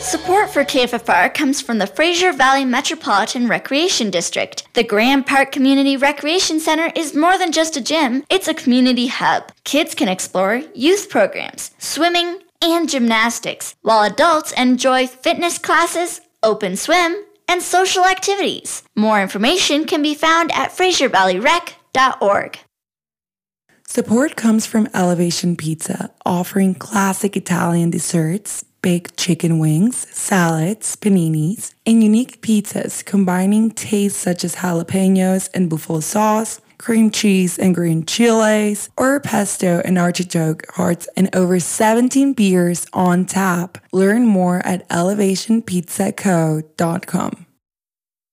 Support for KFFR comes from the Fraser Valley Metropolitan Recreation District. The Graham Park Community Recreation Center is more than just a gym, it's a community hub. Kids can explore youth programs, swimming, and gymnastics, while adults enjoy fitness classes, open swim, and social activities. More information can be found at FraserValleyRec.org. Support comes from Elevation Pizza, offering classic Italian desserts, baked chicken wings, salads, paninis, and unique pizzas combining tastes such as jalapenos and buffalo sauce, cream cheese and green chilies, or pesto and artichoke hearts, and over 17 beers on tap. Learn more at elevationpizzaco.com.